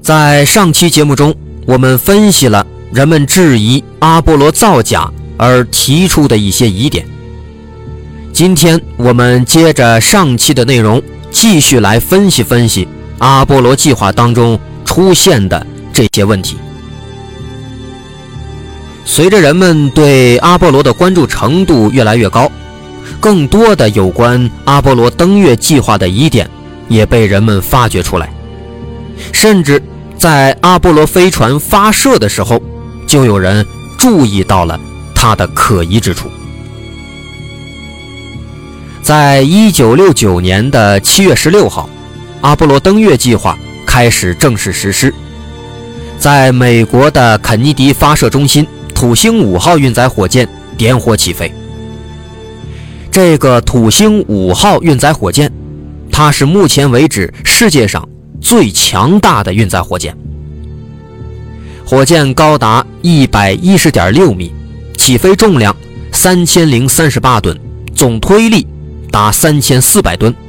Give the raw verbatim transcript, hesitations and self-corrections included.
在上期节目中，我们分析了人们质疑阿波罗造假而提出的一些疑点。今天我们接着上期的内容，继续来分析分析阿波罗计划当中出现的这些问题。随着人们对阿波罗的关注程度越来越高，更多的有关阿波罗登月计划的疑点也被人们发掘出来，甚至在阿波罗飞船发射的时候，就有人注意到了它的可疑之处。在一九六九年的七月十六号，阿波罗登月计划开始正式实施。在美国的肯尼迪发射中心，土星五号运载火箭点火起飞。这个土星五号运载火箭，它是目前为止世界上最强大的运载火箭。火箭高达 一百一十点六米，起飞重量三千零三十八吨，总推力达三千四百吨，